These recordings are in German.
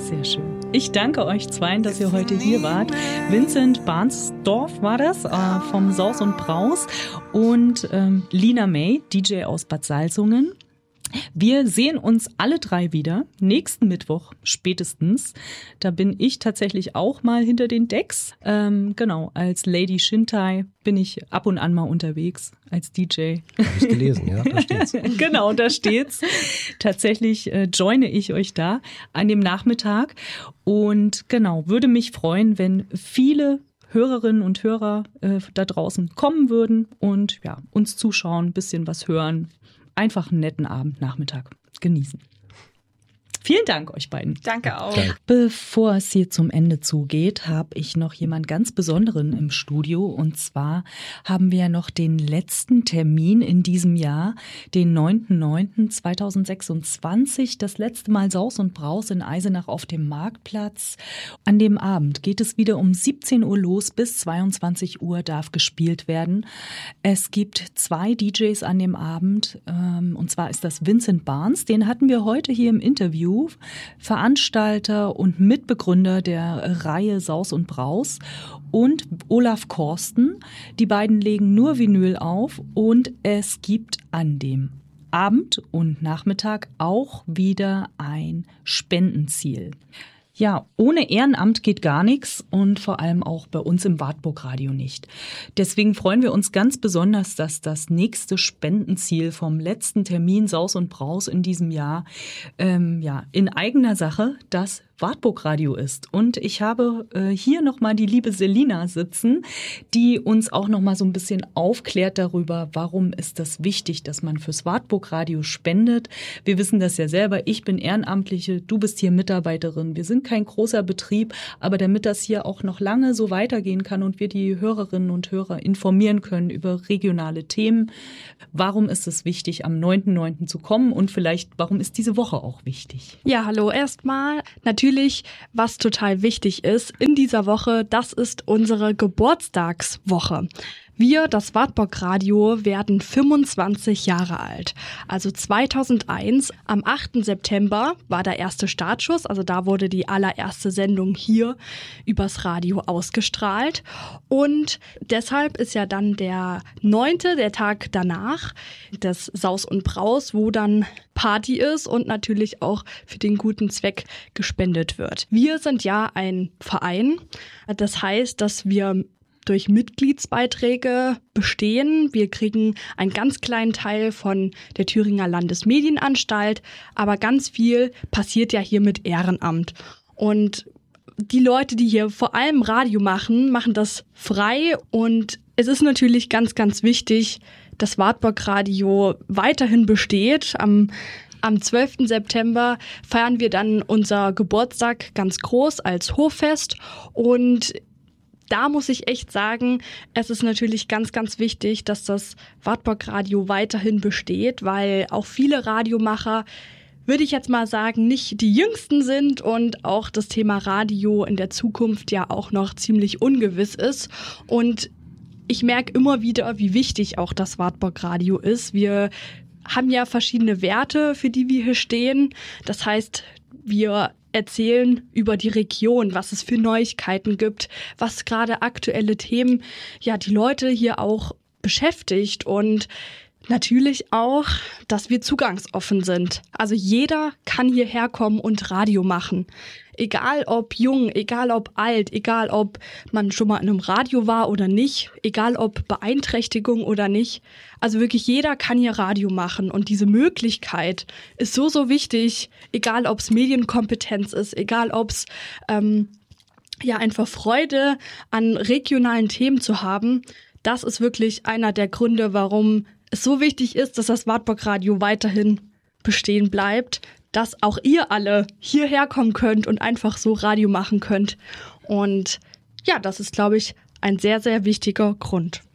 Sehr schön. Ich danke euch zweien, dass ihr heute hier wart. Vincent Barnsdorf war das, vom Saus und Braus, und Lina May, DJ aus Bad Salzungen. Wir sehen uns alle drei wieder, nächsten Mittwoch spätestens. Da bin ich tatsächlich auch mal hinter den Decks. Genau, als Lady Shintai bin ich ab und an mal unterwegs als DJ. Habe ich gelesen, ja, da steht's. Genau, da steht's. Tatsächlich joine ich euch da an dem Nachmittag. Und genau, würde mich freuen, wenn viele Hörerinnen und Hörer da draußen kommen würden und ja, uns zuschauen, ein bisschen was hören. Einfach einen netten Abend, Nachmittag genießen. Vielen Dank euch beiden. Danke auch. Bevor es hier zum Ende zugeht, habe ich noch jemand ganz Besonderen im Studio. Und zwar haben wir ja noch den letzten Termin in diesem Jahr, den 9.9.2026. Das letzte Mal Saus und Braus in Eisenach auf dem Marktplatz. An dem Abend geht es wieder um 17 Uhr los, bis 22 Uhr darf gespielt werden. Es gibt 2 DJs an dem Abend. Und zwar ist das Vincent Barnes, den hatten wir heute hier im Interview. Veranstalter und Mitbegründer der Reihe Saus und Braus, und Olaf Korsten. Die beiden legen nur Vinyl auf, und es gibt an dem Abend und Nachmittag auch wieder ein Spendenziel. Ja, ohne Ehrenamt geht gar nichts, und vor allem auch bei uns im Wartburg Radio nicht. Deswegen freuen wir uns ganz besonders, dass das nächste Spendenziel vom letzten Termin Saus und Braus in diesem Jahr in eigener Sache das Wartburg Radio ist. Und ich habe hier nochmal die liebe Selina sitzen, die uns auch nochmal so ein bisschen aufklärt darüber, warum ist das wichtig, dass man fürs Wartburg Radio spendet. Wir wissen das ja selber, ich bin Ehrenamtliche, du bist hier Mitarbeiterin. Wir sind kein großer Betrieb, aber damit das hier auch noch lange so weitergehen kann und wir die Hörerinnen und Hörer informieren können über regionale Themen, warum ist es wichtig, am 9.9. zu kommen, und vielleicht, warum ist diese Woche auch wichtig? Ja, hallo erstmal. Natürlich, was total wichtig ist in dieser Woche, das ist unsere Geburtstagswoche. Wir, das Wartburg Radio, werden 25 Jahre alt. Also 2001, am 8. September war der erste Startschuss, also da wurde die allererste Sendung hier übers Radio ausgestrahlt. Und deshalb ist ja dann der 9., der Tag danach, des Saus und Braus, wo dann Party ist und natürlich auch für den guten Zweck gespendet wird. Wir sind ja ein Verein, das heißt, dass wir durch Mitgliedsbeiträge bestehen. Wir kriegen einen ganz kleinen Teil von der Thüringer Landesmedienanstalt, aber ganz viel passiert ja hier mit Ehrenamt. Und die Leute, die hier vor allem Radio machen, machen das frei, und es ist natürlich ganz, ganz wichtig, dass Wartburg Radio weiterhin besteht. Am 12. September feiern wir dann unser Geburtstag ganz groß als Hoffest, und da muss ich echt sagen, es ist natürlich ganz, ganz wichtig, dass das Wartburg Radio weiterhin besteht, weil auch viele Radiomacher, würde ich jetzt mal sagen, nicht die jüngsten sind und auch das Thema Radio in der Zukunft ja auch noch ziemlich ungewiss ist. Und ich merke immer wieder, wie wichtig auch das Wartburg Radio ist. Wir haben ja verschiedene Werte, für die wir hier stehen. Das heißt, wir erzählen über die Region, was es für Neuigkeiten gibt, was gerade aktuelle Themen ja die Leute hier auch beschäftigt, und natürlich auch, dass wir zugangsoffen sind. Also jeder kann hierher kommen und Radio machen. Egal ob jung, egal ob alt, egal ob man schon mal in einem Radio war oder nicht, egal ob Beeinträchtigung oder nicht. Also wirklich jeder kann hier Radio machen, und diese Möglichkeit ist so, so wichtig, egal ob es Medienkompetenz ist, egal ob es einfach Freude an regionalen Themen zu haben. Das ist wirklich einer der Gründe, warum es so wichtig ist, dass das Wartburg Radio weiterhin bestehen bleibt, dass auch ihr alle hierher kommen könnt und einfach so Radio machen könnt. Und ja, das ist, glaube ich, ein sehr, sehr wichtiger Grund.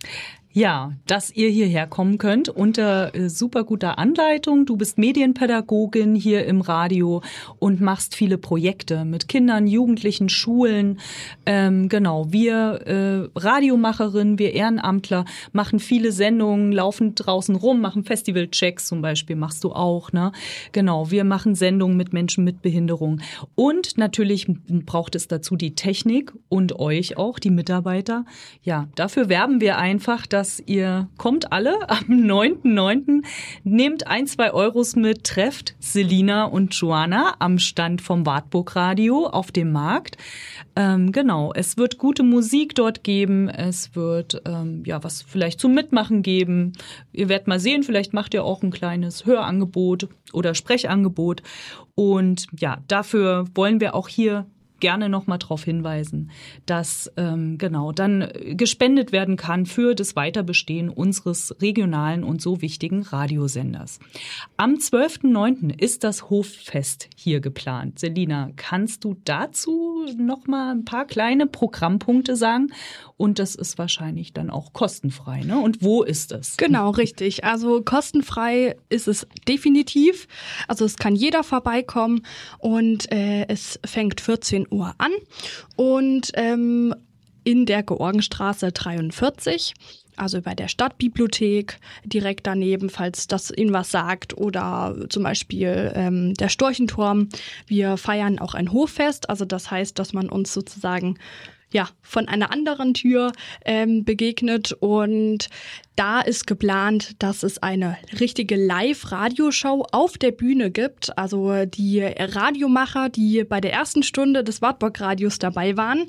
Ja, dass ihr hierher kommen könnt unter super guter Anleitung. Du bist Medienpädagogin hier im Radio und machst viele Projekte mit Kindern, Jugendlichen, Schulen. Genau, wir Radiomacherinnen, wir Ehrenamtler machen viele Sendungen, laufen draußen rum, machen Festivalchecks zum Beispiel, machst du auch, ne? Genau, wir machen Sendungen mit Menschen mit Behinderung. Und natürlich braucht es dazu die Technik und euch auch, die Mitarbeiter. Ja, dafür werben wir einfach, dass ihr kommt alle am 9.9., nehmt 1-2 Euros mit, trefft Selina und Joanna am Stand vom Wartburg Radio auf dem Markt. Genau, es wird gute Musik dort geben, es wird was vielleicht zum Mitmachen geben. Ihr werdet mal sehen, vielleicht macht ihr auch ein kleines Hörangebot oder Sprechangebot. Und ja, dafür wollen wir auch hier gerne noch mal darauf hinweisen, dass dann gespendet werden kann für das Weiterbestehen unseres regionalen und so wichtigen Radiosenders. Am 12.9. ist das Hoffest hier geplant. Selina, kannst du dazu noch mal ein paar kleine Programmpunkte sagen? Und das ist wahrscheinlich dann auch kostenfrei, ne? Und wo ist es? Genau, richtig. Also kostenfrei ist es definitiv. Also es kann jeder vorbeikommen und es fängt 14 Uhr an und in der Georgenstraße 43. Also bei der Stadtbibliothek, direkt daneben, falls das Ihnen was sagt, oder zum Beispiel der Storchenturm. Wir feiern auch ein Hoffest, also das heißt, dass man uns sozusagen von einer anderen Tür begegnet, und da ist geplant, dass es eine richtige Live-Radioshow auf der Bühne gibt. Also die Radiomacher, die bei der ersten Stunde des Wartburg-Radios dabei waren,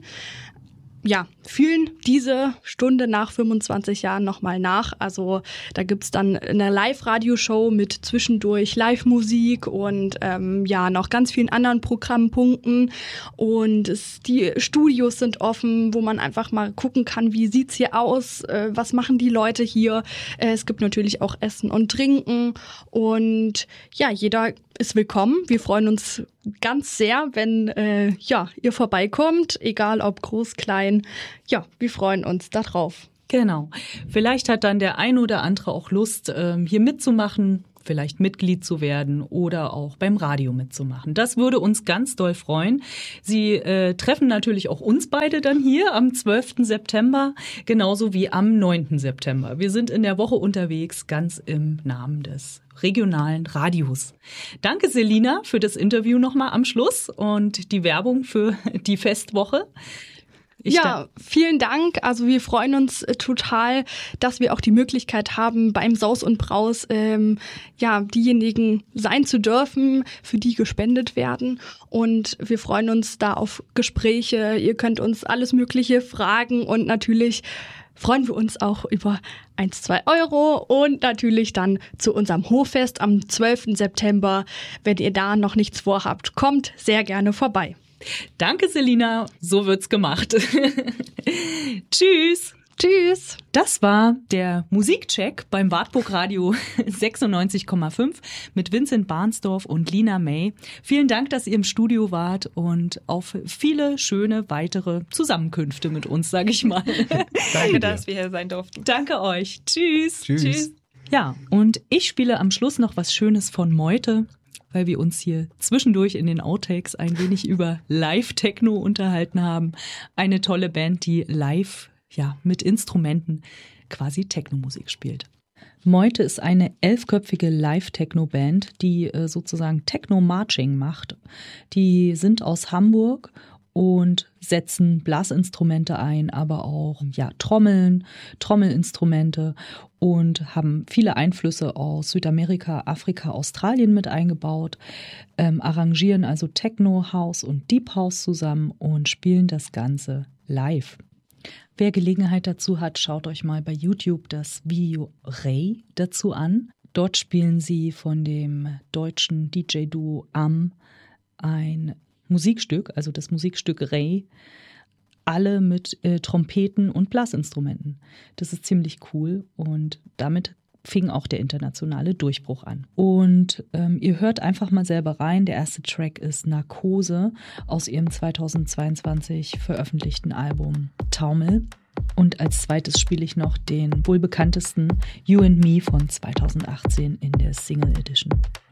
fühlen diese Stunde nach 25 Jahren nochmal nach. Also da gibt's dann eine Live-Radioshow mit zwischendurch Live-Musik und noch ganz vielen anderen Programmpunkten. Und die Studios sind offen, wo man einfach mal gucken kann, wie sieht's hier aus, was machen die Leute hier. Es gibt natürlich auch Essen und Trinken. Und jeder ist willkommen. Wir freuen uns ganz sehr, wenn ihr vorbeikommt, egal ob groß, klein. Ja, wir freuen uns darauf. Genau. Vielleicht hat dann der ein oder andere auch Lust, hier mitzumachen, vielleicht Mitglied zu werden oder auch beim Radio mitzumachen. Das würde uns ganz doll freuen. Sie treffen natürlich auch uns beide dann hier am 12. September, genauso wie am 9. September. Wir sind in der Woche unterwegs, ganz im Namen des regionalen Radios. Danke, Selina, für das Interview nochmal am Schluss und die Werbung für die Festwoche. Vielen Dank. Also wir freuen uns total, dass wir auch die Möglichkeit haben, beim Saus und Braus diejenigen sein zu dürfen, für die gespendet werden. Und wir freuen uns da auf Gespräche. Ihr könnt uns alles Mögliche fragen, und natürlich freuen wir uns auch über 1-2 Euro und natürlich dann zu unserem Hoffest am 12. September. Wenn ihr da noch nichts vorhabt, kommt sehr gerne vorbei. Danke, Selina. So wird's gemacht. Tschüss. Tschüss. Das war der Musikcheck beim Wartburg Radio 96,5 mit Vincent Barnsdorf und Lina May. Vielen Dank, dass ihr im Studio wart, und auf viele schöne weitere Zusammenkünfte mit uns, sage ich mal. Danke, dass wir hier sein durften. Danke euch. Tschüss. Tschüss. Ja, und ich spiele am Schluss noch was Schönes von Meute, weil wir uns hier zwischendurch in den Outtakes ein wenig über Live-Techno unterhalten haben. Eine tolle Band, die live, mit Instrumenten quasi Techno-Musik spielt. Meute ist eine 11-köpfige Live-Techno-Band, die sozusagen Techno-Marching macht. Die sind aus Hamburg und setzen Blasinstrumente ein, aber auch Trommeln, Trommelinstrumente, und haben viele Einflüsse aus Südamerika, Afrika, Australien mit eingebaut, arrangieren also Techno, House und Deep House zusammen und spielen das Ganze live. Wer Gelegenheit dazu hat, schaut euch mal bei YouTube das Video Ray dazu an. Dort spielen sie von dem deutschen DJ-Duo Am ein Musikstück, also das Musikstück Ray, alle mit Trompeten und Blasinstrumenten. Das ist ziemlich cool, und damit fing auch der internationale Durchbruch an. Und ihr hört einfach mal selber rein. Der erste Track ist Narkose aus ihrem 2022 veröffentlichten Album Taumel. Und als zweites spiele ich noch den wohl bekanntesten You and Me von 2018 in der Single Edition.